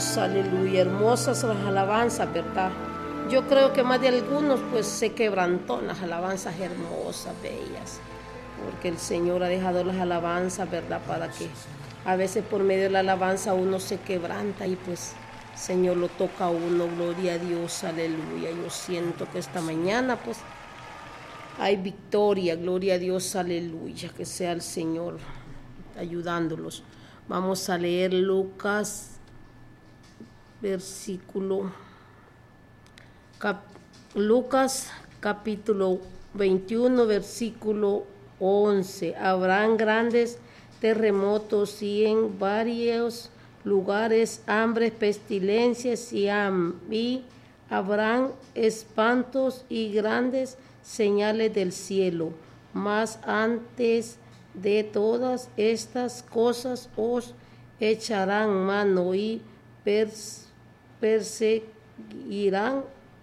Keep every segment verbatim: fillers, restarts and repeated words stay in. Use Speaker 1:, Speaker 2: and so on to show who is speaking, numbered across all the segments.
Speaker 1: Dios, aleluya. Hermosas las alabanzas, ¿verdad? Yo creo que más de algunos pues se quebrantó las alabanzas hermosas, bellas, porque el Señor ha dejado las alabanzas, ¿verdad? Para que a veces por medio de la alabanza uno se quebranta y pues Señor lo toca a uno, gloria a Dios, aleluya. Yo siento que esta mañana pues hay victoria, gloria a Dios, aleluya, que sea el Señor ayudándolos. Vamos a leer Lucas, versículo, cap, Lucas capítulo veintiuno, versículo once. Habrán grandes terremotos y en varios lugares hambres, pestilencias y, ham, y habrán espantos y grandes señales del cielo. Mas antes de todas estas cosas os echarán mano y pers perseguirán,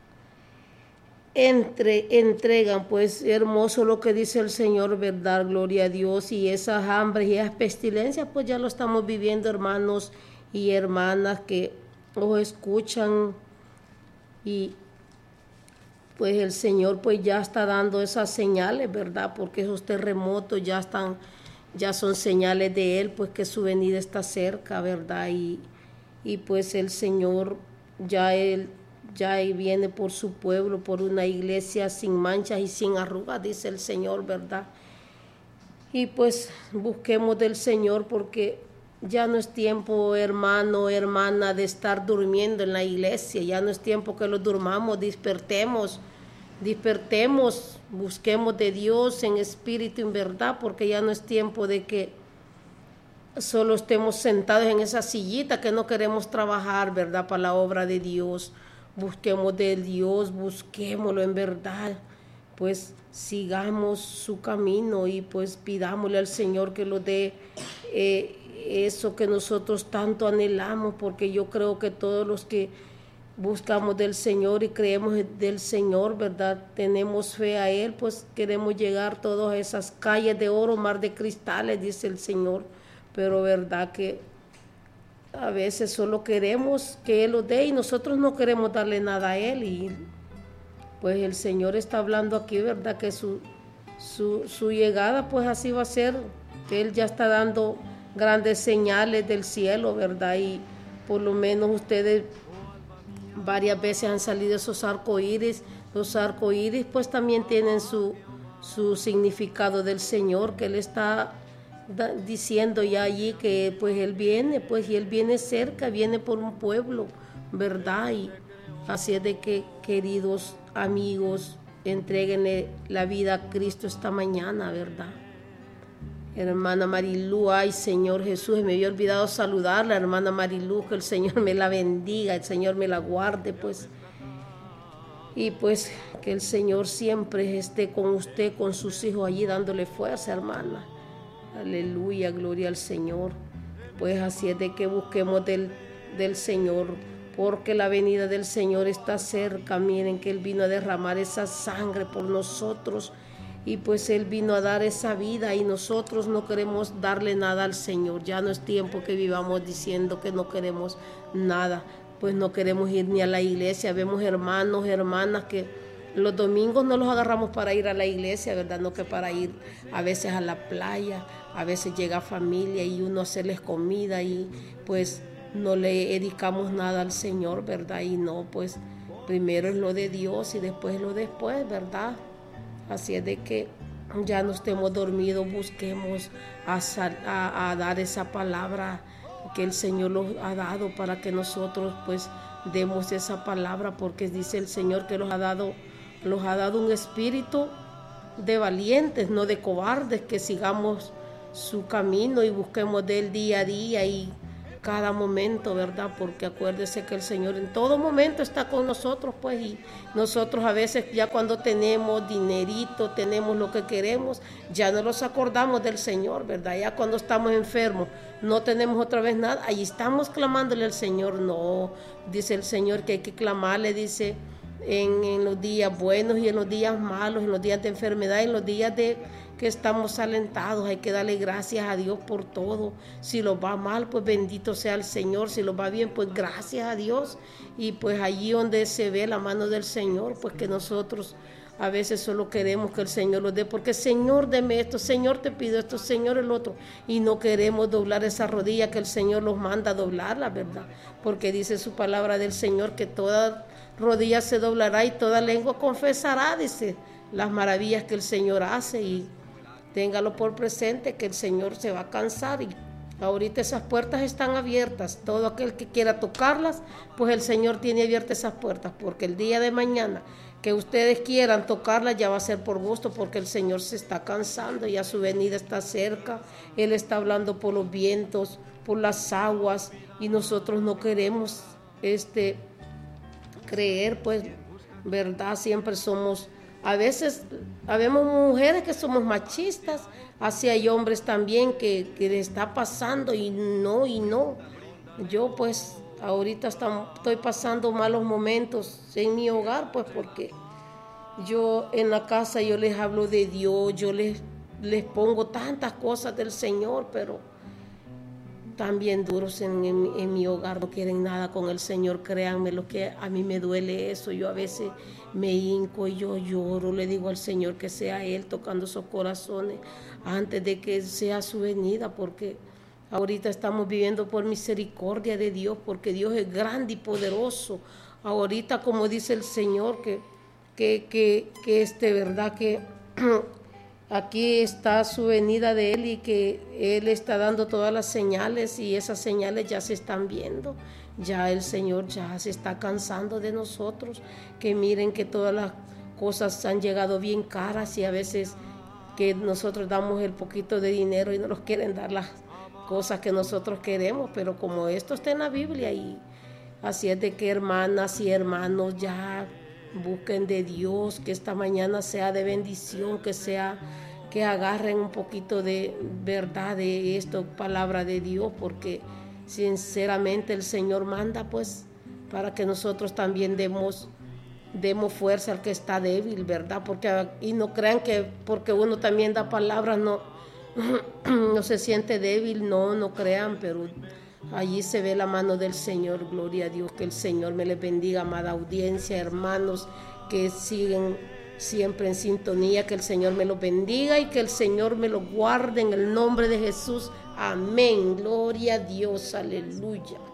Speaker 1: entre, entregan. Pues hermoso lo que dice el Señor, ¿verdad? Gloria a Dios. Y esas hambres y esas pestilencias pues ya lo estamos viviendo, hermanos y hermanas que os escuchan, y pues el Señor pues ya está dando esas señales, ¿verdad? Porque esos terremotos ya están, ya son señales de Él, pues que su venida está cerca, ¿verdad? Y, y pues el Señor ya Él ya viene por su pueblo, por una iglesia sin manchas y sin arrugas, dice el Señor, ¿verdad? Y pues busquemos del Señor, porque ya no es tiempo, hermano, hermana, de estar durmiendo en la iglesia. Ya no es tiempo que los durmamos. Despertemos, despertemos, busquemos de Dios en espíritu y en verdad, porque ya no es tiempo de que solo estemos sentados en esa sillita que no queremos trabajar, ¿verdad? Para la obra de Dios. Busquemos de Dios, busquémoslo en verdad. Pues sigamos su camino y pues pidámosle al Señor que lo dé eh, eso que nosotros tanto anhelamos, porque yo creo que todos los que buscamos del Señor y creemos del Señor, ¿verdad? Tenemos fe a Él, pues queremos llegar todas esas calles de oro, mar de cristales, dice el Señor. Pero verdad que a veces solo queremos que Él lo dé y nosotros no queremos darle nada a Él. Y pues el Señor está hablando aquí, ¿verdad? Que su, su, su llegada pues así va a ser, que Él ya está dando grandes señales del cielo, ¿verdad? Y por lo menos ustedes varias veces han salido esos arcoíris. Los arcoíris pues también tienen su, su significado del Señor, que Él está da, diciendo ya allí que pues Él viene, pues y Él viene cerca, viene por un pueblo, ¿verdad? Y así es de que, queridos amigos, entréguenle la vida a Cristo esta mañana, ¿verdad? Hermana Marilú, ay Señor Jesús, me había olvidado saludarla, hermana Marilú, que el Señor me la bendiga, el Señor me la guarde, pues, y pues que el Señor siempre esté con usted, con sus hijos allí dándole fuerza, hermana. Aleluya, gloria al Señor. Pues así es de que busquemos del, del Señor, porque la venida del Señor está cerca. Miren que Él vino a derramar esa sangre por nosotros, y pues Él vino a dar esa vida y nosotros no queremos darle nada al Señor. Ya no es tiempo que vivamos diciendo que no queremos nada. Pues no queremos ir ni a la iglesia. Vemos hermanos, hermanas que los domingos no los agarramos para ir a la iglesia, ¿verdad? No, que para ir a veces a la playa. A veces llega familia y uno hacerles comida y pues no le dedicamos nada al Señor, ¿verdad? Y no, pues primero es lo de Dios y después lo después, ¿verdad? Así es de que ya no estemos dormidos, busquemos a, a, a dar esa palabra que el Señor nos ha dado, para que nosotros pues demos esa palabra, porque dice el Señor que los ha dado, los ha dado un espíritu de valientes, no de cobardes, que sigamos su camino y busquemos de Él día a día y cada momento, ¿verdad? Porque acuérdese que el Señor en todo momento está con nosotros, pues, y nosotros a veces ya cuando tenemos dinerito, tenemos lo que queremos, ya no nos acordamos del Señor, ¿verdad? Ya cuando estamos enfermos, no tenemos otra vez nada, ahí estamos clamándole al Señor. No, dice el Señor que hay que clamarle, dice en, en los días buenos y en los días malos, en los días de enfermedad, en los días de que estamos alentados. Hay que darle gracias a Dios por todo. Si los va mal, pues bendito sea el Señor. Si los va bien, pues gracias a Dios. Y pues allí donde se ve la mano del Señor, pues que nosotros a veces solo queremos que el Señor nos dé, porque Señor, deme esto, Señor, te pido esto, Señor, el otro, y no queremos doblar esa rodilla que el Señor nos manda a doblar, la verdad, porque dice su palabra del Señor que toda rodilla se doblará y toda lengua confesará, dice, las maravillas que el Señor hace. Y téngalo por presente que el Señor se va a cansar, y ahorita esas puertas están abiertas. Todo aquel que quiera tocarlas, pues el Señor tiene abiertas esas puertas, porque el día de mañana que ustedes quieran tocarlas ya va a ser por gusto, porque el Señor se está cansando, ya su venida está cerca. Él está hablando por los vientos, por las aguas, y nosotros no queremos este, creer, pues, verdad, siempre somos, a veces, habemos mujeres que somos machistas, así hay hombres también que, que le está pasando y no, y no. Yo pues ahorita estoy pasando malos momentos en mi hogar, pues porque yo en la casa yo les hablo de Dios, yo les, les pongo tantas cosas del Señor, pero también duros en, en, en mi hogar, no quieren nada con el Señor. Créanme, lo que a mí me duele eso. Yo a veces me hinco y yo lloro, le digo al Señor que sea Él tocando esos corazones antes de que sea su venida, porque ahorita estamos viviendo por misericordia de Dios, porque Dios es grande y poderoso. Ahorita, como dice el Señor, que, que, que, que este, verdad que aquí está su venida de Él, y que Él está dando todas las señales, y esas señales ya se están viendo. Ya el Señor ya se está cansando de nosotros, que miren que todas las cosas han llegado bien caras, y a veces que nosotros damos el poquito de dinero y no nos quieren dar las cosas que nosotros queremos, pero como esto está en la Biblia, y así es de que hermanas y hermanos ya busquen de Dios, que esta mañana sea de bendición, que sea, que agarren un poquito de verdad de esto, palabra de Dios, porque sinceramente el Señor manda pues para que nosotros también demos demos fuerza al que está débil, verdad, porque y no crean que porque uno también da palabras no no se siente débil, no, no crean, pero allí se ve la mano del Señor. Gloria a Dios, que el Señor me les bendiga, amada audiencia, hermanos que siguen siempre en sintonía, que el Señor me los bendiga y que el Señor me los guarde en el nombre de Jesús. Amén. Gloria a Dios, aleluya.